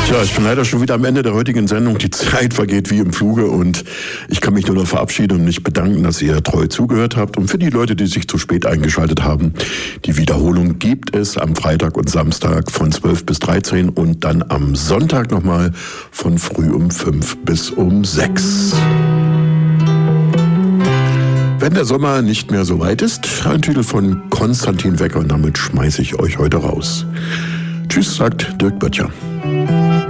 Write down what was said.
Tja, ich bin leider schon wieder am Ende der heutigen Sendung. Die Zeit vergeht wie im Fluge und ich kann mich nur noch verabschieden und mich bedanken, dass ihr treu zugehört habt. Und für die Leute, die sich zu spät eingeschaltet haben, die Wiederholung gibt es am Freitag und Samstag von 12 bis 13 und dann am Sonntag nochmal von früh um 5 bis um 6. Wenn der Sommer nicht mehr so weit ist, ein Titel von Konstantin Wecker und damit schmeiße ich euch heute raus. Tschüss, sagt Dirk Böttcher.